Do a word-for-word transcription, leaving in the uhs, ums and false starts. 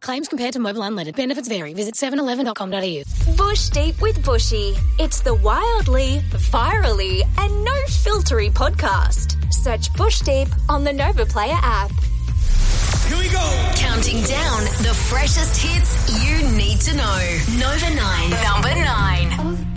Claims compared to mobile unleaded. Benefits vary. Visit seven eleven dot com dot a u. Bush Deep with Bushy. It's the wildly, virally and no-filtery podcast. Search Bush Deep on the Nova Player app. Here we go. Counting down the freshest hits you need to know. Nova nine. Number nine.